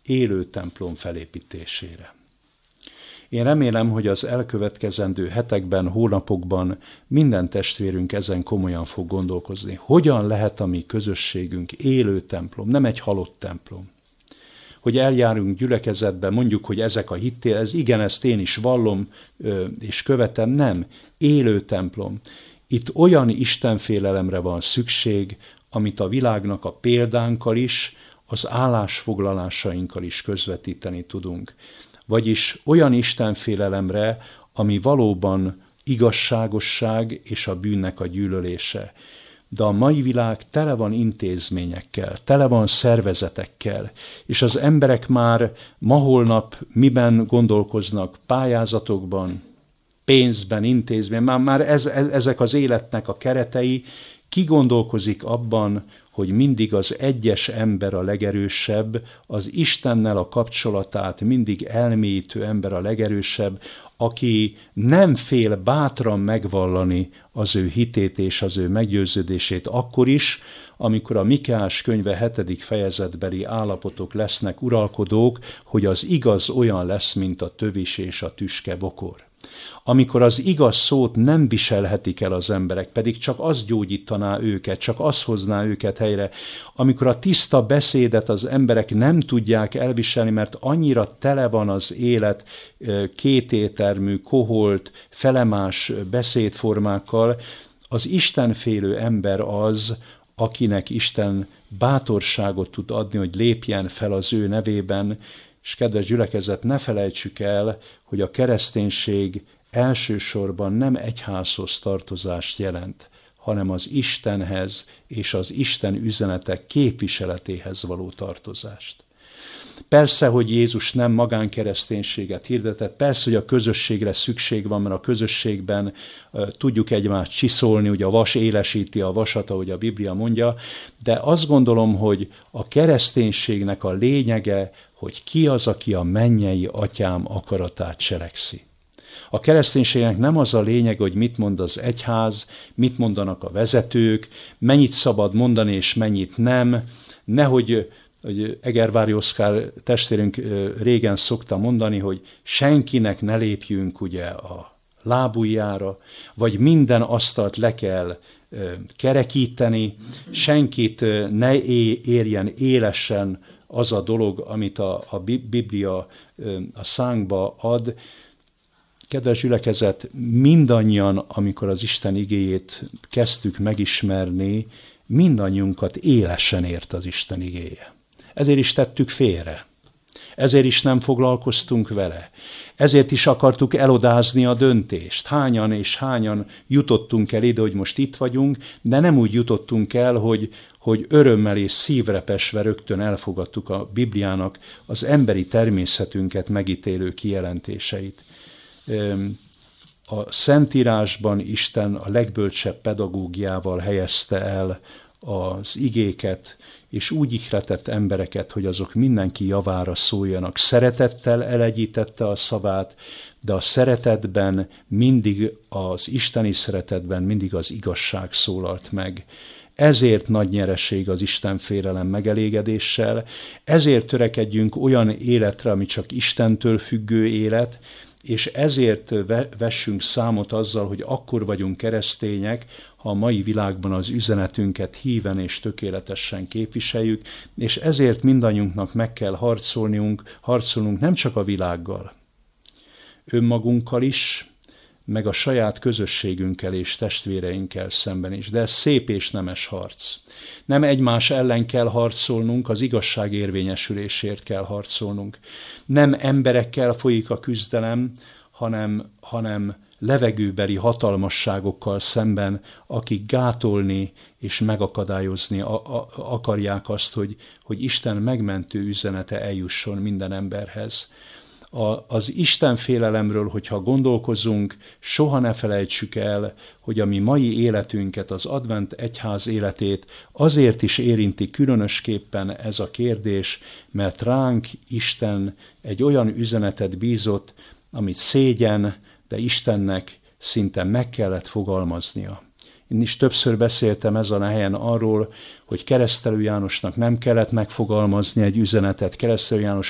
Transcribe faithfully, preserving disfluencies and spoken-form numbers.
élő templom felépítésére. Én remélem, hogy az elkövetkezendő hetekben, hónapokban minden testvérünk ezen komolyan fog gondolkozni. Hogyan lehet a mi közösségünk élő templom, nem egy halott templom. Hogy eljárunk gyülekezetbe, mondjuk, hogy ezek a hittél, ez igen, ezt én is vallom és követem, nem, élő templom. Itt olyan istenfélelemre van szükség, amit a világnak a példánkkal is, az állásfoglalásainkkal is közvetíteni tudunk. Vagyis olyan istenfélelemre, ami valóban igazságosság és a bűnnek a gyűlölése. De a mai világ tele van intézményekkel, tele van szervezetekkel, és az emberek már ma-holnap miben gondolkoznak? Pályázatokban, pénzben, intézményben, már, már ez, ez, ezek az életnek a keretei. Ki gondolkozik abban, hogy mindig az egyes ember a legerősebb, az Istennel a kapcsolatát mindig elmélyítő ember a legerősebb, aki nem fél bátran megvallani az ő hitét és az ő meggyőződését akkor is, amikor a Mikeás könyve hetedik fejezetbeli állapotok lesznek uralkodók, hogy az igaz olyan lesz, mint a tövis és a tüske bokor. Amikor az igaz szót nem viselhetik el az emberek, pedig csak az gyógyítaná őket, csak az hozná őket helyre. Amikor a tiszta beszédet az emberek nem tudják elviselni, mert annyira tele van az élet kététermű, koholt, felemás beszédformákkal, az istenfélő ember az, akinek Isten bátorságot tud adni, hogy lépjen fel az ő nevében, és kedves gyülekezet, ne felejtsük el, hogy a kereszténység elsősorban nem egyházhoz tartozást jelent, hanem az Istenhez és az Isten üzenetek képviseletéhez való tartozást. Persze, hogy Jézus nem magánkereszténységet hirdetett, persze, hogy a közösségre szükség van, mert a közösségben uh, tudjuk egymást csiszolni, ugye a vas élesíti a vasat, ahogy a Biblia mondja, de azt gondolom, hogy a kereszténységnek a lényege, hogy ki az, aki a mennyei atyám akaratát cselekszi. A kereszténységnek nem az a lényeg, hogy mit mond az egyház, mit mondanak a vezetők, mennyit szabad mondani és mennyit nem, nehogy hogy Egervári Oszkár testvérünk régen szokta mondani, hogy senkinek ne lépjünk ugye a lábujjára, vagy minden asztalt le kell kerekíteni, senkit ne érjen élesen az a dolog, amit a, a Biblia a szánkba ad. Kedves gyülekezet, mindannyian, amikor az Isten igéjét kezdtük megismerni, mindannyiunkat élesen ért az Isten igéje. Ezért is tettük félre. Ezért is nem foglalkoztunk vele. Ezért is akartuk elodázni a döntést. Hányan és hányan jutottunk el ide, hogy most itt vagyunk, de nem úgy jutottunk el, hogy, hogy örömmel és szívrepesve rögtön elfogadtuk a Bibliának az emberi természetünket megítélő kijelentéseit. A Szentírásban Isten a legbölcsebb pedagógiával helyezte el az igéket, és úgy ihletett embereket, hogy azok mindenki javára szóljanak. Szeretettel elegyítette a szavát, de a szeretetben mindig, az isteni szeretetben mindig az igazság szólalt meg. Ezért nagy nyereség az Istenfélelem megelégedéssel, ezért törekedjünk olyan életre, ami csak Istentől függő élet, és ezért vessünk számot azzal, hogy akkor vagyunk keresztények, ha a mai világban az üzenetünket híven és tökéletesen képviseljük, és ezért mindannyiunknak meg kell harcolnunk, harcolnunk nem csak a világgal, önmagunkkal is, meg a saját közösségünkkel és testvéreinkkel szemben is. De ez szép és nemes harc. Nem egymás ellen kell harcolnunk, az igazság érvényesülésért kell harcolnunk. Nem emberekkel folyik a küzdelem, hanem, hanem levegőbeli hatalmasságokkal szemben, akik gátolni és megakadályozni a, a, akarják azt, hogy, hogy Isten megmentő üzenete eljusson minden emberhez. A, az Istenfélelemről, hogyha gondolkozunk, soha ne felejtsük el, hogy a mi mai életünket, az advent egyház életét azért is érinti különösképpen ez a kérdés, mert ránk Isten egy olyan üzenetet bízott, amit szégyen, de Istennek szinte meg kellett fogalmaznia. Én is többször beszéltem ezen a helyen arról, hogy Keresztelő Jánosnak nem kellett megfogalmazni egy üzenetet, Keresztelő János